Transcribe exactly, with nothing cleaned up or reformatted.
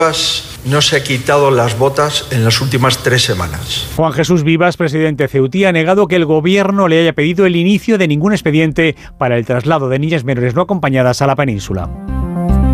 No se ha quitado las botas en las últimas tres semanas. Juan Jesús Vivas, presidente ceutí, ha negado que el gobierno le haya pedido el inicio de ningún expediente para el traslado de niñas menores no acompañadas a la península.